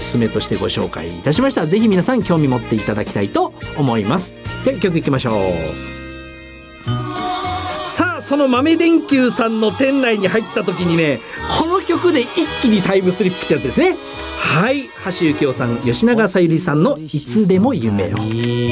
すすめとしてご紹介いたしました。ぜひ皆さん興味持っていただきたいと思います。では曲いきましょう。さあその豆電球さんの店内に入った時にね、この曲で一気にタイムスリップってやつですね。はい、橋幸夫さん、吉永小百合さんのいつでも夢を。